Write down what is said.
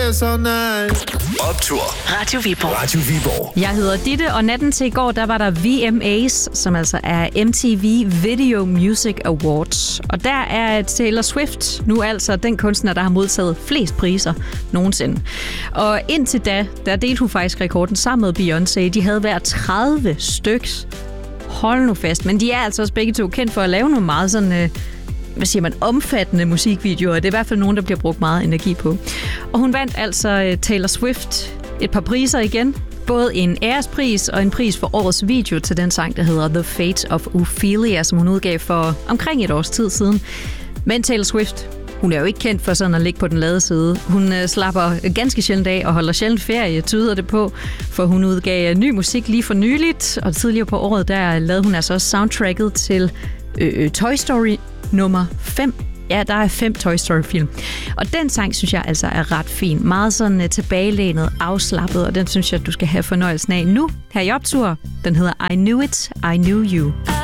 dance all night. Optur. Radio Viborg. Radio Viborg. Jeg hedder Ditte, og natten til i går, der var der VMAs, som altså er MTV Video Music Awards. Og der er Taylor Swift nu altså den kunstner, der har modtaget flest priser nogensinde. Og indtil da, der delte hun faktisk rekorden sammen med Beyoncé. De havde hver 30 styks. Hold nu fast. Men de er altså også begge to kendt for at lave nogle meget sådan... omfattende musikvideoer. Det er i hvert fald nogen, der bliver brugt meget energi på. Og hun vandt altså Taylor Swift et par priser igen. Både en ærespris og en pris for årets video til den sang, der hedder The Fate of Ophelia, som hun udgav for omkring et års tid siden. Men Taylor Swift, hun er jo ikke kendt for sådan at ligge på den lade side. Hun slapper ganske sjældent af og holder sjældent ferie, tyder det på, for hun udgav ny musik lige for nyligt, og tidligere på året, der lavede hun altså også soundtracket til Toy Story nummer 5. Ja, der er 5 Toy Story-film. Og den sang, synes jeg altså er ret fin. Meget sådan tilbagelænet, afslappet, og den synes jeg, du skal have fornøjelsen af nu. Her i Optur, den hedder I Knew It, I Knew You.